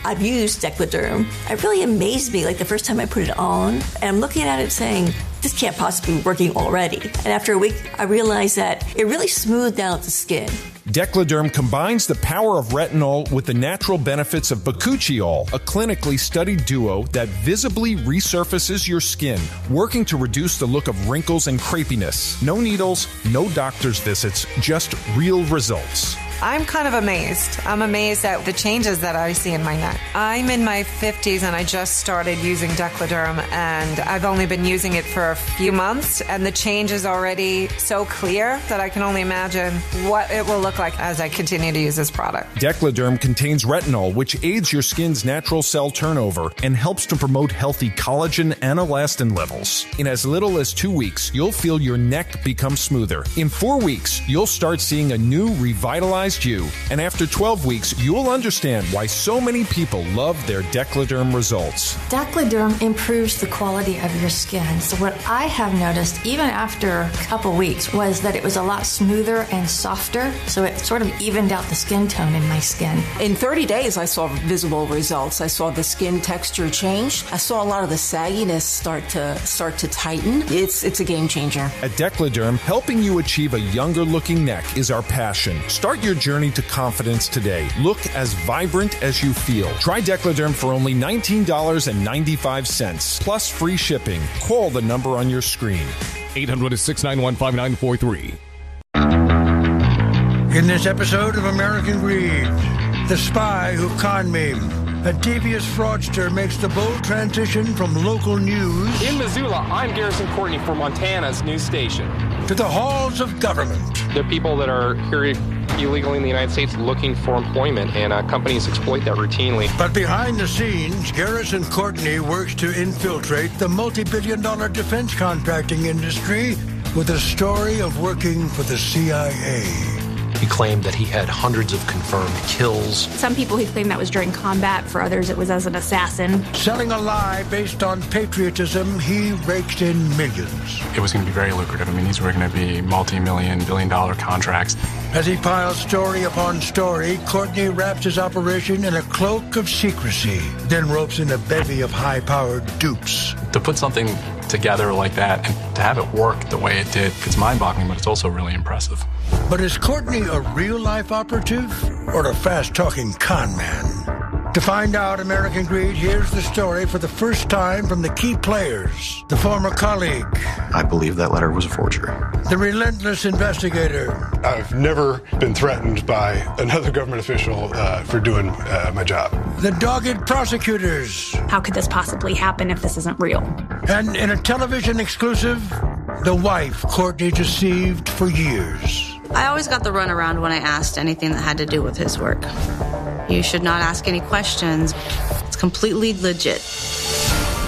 I've used Decladerm. It really amazed me, like the first time I put it on, and I'm looking at it saying, this can't possibly be working already. And after a week, I realized that it really smoothed out the skin. Decladerm combines the power of retinol with the natural benefits of bakuchiol, a clinically studied duo that visibly resurfaces your skin, working to reduce the look of wrinkles and crepiness. No needles, no doctor's visits, just real results. I'm kind of amazed. I'm amazed at the changes that I see in my neck. I'm in my 50s and I just started using Decladerm, and I've only been using it for a few months, and the change is already so clear that I can only imagine what it will look like as I continue to use this product. Decladerm contains retinol, which aids your skin's natural cell turnover and helps to promote healthy collagen and elastin levels. In as little as 2 weeks, you'll feel your neck become smoother. In 4 weeks, you'll start seeing a new, revitalized you. And after 12 weeks, you'll understand why so many people love their Decladerm results. Decladerm improves the quality of your skin. So what I have noticed, even after a couple weeks, was that it was a lot smoother and softer. So it sort of evened out the skin tone in my skin. In 30 days, I saw visible results. I saw the skin texture change. I saw a lot of the sagginess start to tighten. It's a game changer. At Decladerm, helping you achieve a younger looking neck is our passion. Start your journey to confidence today. Look as vibrant as you feel. Try Decladerm for only $19.95 plus free shipping. Call the number on your screen. 800-691-5943. In this episode of American Greed, the spy who conned me. A devious fraudster makes the bold transition from local news in Missoula. I'm Garrison Courtney for Montana's news station. To the halls of government. There are people that are here illegally in the United States looking for employment, and companies exploit that routinely. But behind the scenes, Garrison Courtney works to infiltrate the multi-billion-dollar defense contracting industry with a story of working for the CIA. He claimed that he had hundreds of confirmed kills. Some people he claimed that was during combat. For others, it was as an assassin. Selling a lie based on patriotism, he raked in millions. It was going to be very lucrative. I mean, these were going to be multi-million, billion-dollar contracts. As he piles story upon story, Courtney wraps his operation in a cloak of secrecy, then ropes in a bevy of high-powered dupes. To put something together like that and to have it work the way it did, it's mind-boggling, but it's also really impressive. But is Courtney a real-life operative or a fast-talking con man? To find out, American Greed, here's the story for the first time from the key players. The former colleague. I believe that letter was a forgery. The relentless investigator. I've never been threatened by another government official for doing my job. The dogged prosecutors. How could this possibly happen if this isn't real? And in a television exclusive, the wife Courtney deceived for years. I always got the runaround when I asked anything that had to do with his work. You should not ask any questions. It's completely legit.